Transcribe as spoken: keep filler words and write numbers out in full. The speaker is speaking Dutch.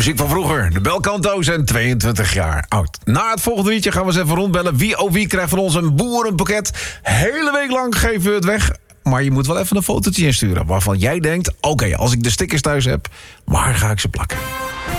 Muziek van vroeger. De Belcanto's en tweeëntwintig jaar oud. Na het volgende liedje gaan we eens even rondbellen. Wie oh wie krijgt van ons een boerenpakket. Hele week lang geven we het weg. Maar je moet wel even een fotootje insturen waarvan jij denkt... oké, okay, als ik de stickers thuis heb, waar ga ik ze plakken?